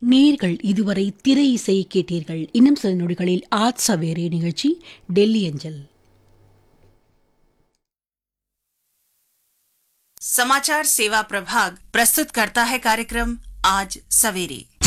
நேர்கள் இதுவரை திரை இசை கேட்டீர்கள். இன்னும் சில நொடிகளில் ஆத் சவேரே நிகழ்ச்சி டெல்லி அஞ்சல். समाचार सेवा प्रभाग प्रस्तुत करता है कार्यक्रम आज सवेरे।